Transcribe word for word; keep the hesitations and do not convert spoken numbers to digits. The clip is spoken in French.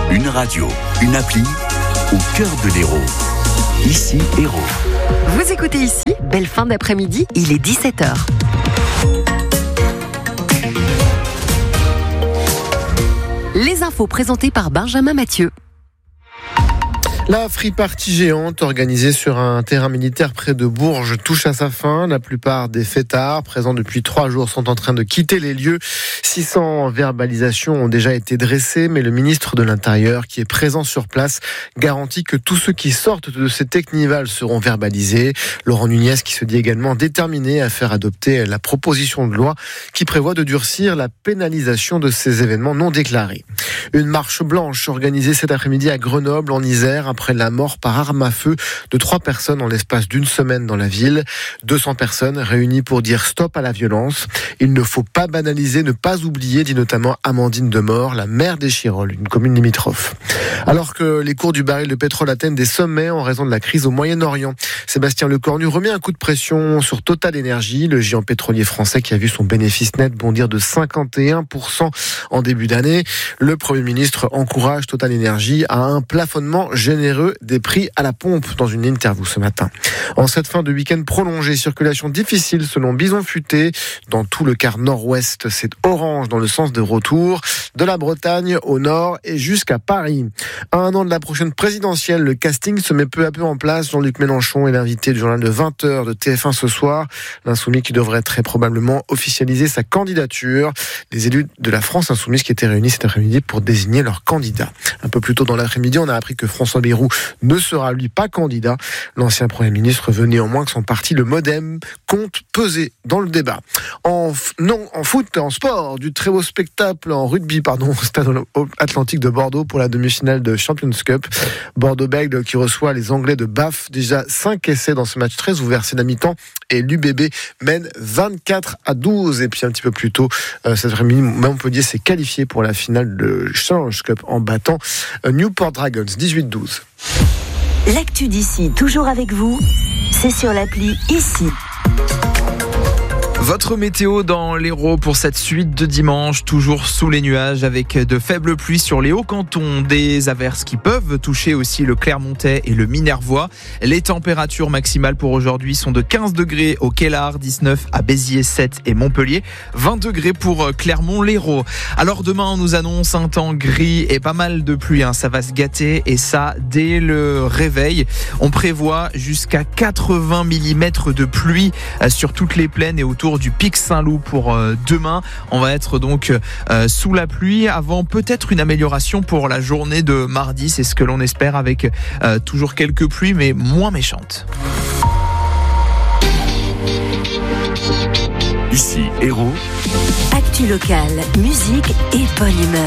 Une radio, une appli, au cœur de l'Hérault. Ici, Hérault. Vous écoutez Ici, belle fin d'après-midi, il est dix-sept heures. Les infos présentées par Benjamin Mathieu. La free party géante organisée sur un terrain militaire près de Bourges touche à sa fin. La plupart des fêtards présents depuis trois jours sont en train de quitter les lieux. six cents verbalisations ont déjà été dressées, mais le ministre de l'Intérieur, qui est présent sur place, garantit que tous ceux qui sortent de ces technivals seront verbalisés. Laurent Nunez, qui se dit également déterminé à faire adopter la proposition de loi qui prévoit de durcir la pénalisation de ces événements non déclarés. Une marche blanche organisée cet après-midi à Grenoble, en Isère, après la mort par arme à feu de trois personnes en l'espace d'une semaine dans la ville. deux cents personnes réunies pour dire stop à la violence. Il ne faut pas banaliser, ne pas oublier, dit notamment Amandine Demort, la maire d'Échirolles, une commune limitrophe. Alors que les cours du baril de pétrole atteignent des sommets en raison de la crise au Moyen-Orient, Sébastien Lecornu remet un coup de pression sur Total Energy, le géant pétrolier français qui a vu son bénéfice net bondir de cinquante et un pour cent en début d'année. Le Premier ministre encourage Total Energy à un plafonnement généreux des prix à la pompe dans une interview ce matin. En cette fin de week-end prolongé, circulation difficile selon Bison Futé. Dans tout le quart nord-ouest, c'est orange dans le sens de retour, de la Bretagne au nord et jusqu'à Paris. À un an de la prochaine présidentielle, le casting se met peu à peu en place. Jean-Luc Mélenchon est l'invité du journal de vingt heures de T F un ce soir. L'insoumis qui devrait très probablement officialiser sa candidature. Les élus de la France insoumise qui étaient réunis cet après-midi pour désigner leur candidat. Un peu plus tôt dans l'après-midi, on a appris que François Bayrou ne sera lui pas candidat. L'ancien Premier ministre veut néanmoins que son parti, le Modem, compte peser dans le débat. En, f- non, en foot, en sport, du très beau spectacle en rugby, pardon, au stade Atlantique de Bordeaux pour la demi-finale de Champions Cup. Bordeaux-Bègles qui reçoit les Anglais de Bath. Déjà cinq essais dans ce match très ouvert, c'est la mi-temps. Et l'U B B mène vingt-quatre à douze. Et puis un petit peu plus tôt, euh, cet après-midi, Montpellier s'est qualifié pour la finale de Challenge Cup en battant euh, Newport Dragons dix-huit douze. L'actu d'ici, toujours avec vous, c'est sur l'appli Ici. Votre météo dans l'Hérault pour cette suite de dimanche, toujours sous les nuages avec de faibles pluies sur les hauts cantons, des averses qui peuvent toucher aussi le Clermontais et le Minervois. Les températures maximales pour aujourd'hui sont de quinze degrés au Quellard, dix-neuf à Béziers, sept et Montpellier, vingt degrés pour Clermont-Lérault. Alors demain on nous annonce un temps gris et pas mal de pluie, hein. Ça va se gâter et ça dès le réveil. On prévoit jusqu'à quatre-vingts millimètres de pluie sur toutes les plaines et autour du Pic Saint-Loup pour euh, demain. On va être donc euh, sous la pluie avant peut-être une amélioration pour la journée de mardi. C'est ce que l'on espère avec euh, toujours quelques pluies mais moins méchantes. Ici, Hérault. Actu locale, musique et bonne humeur.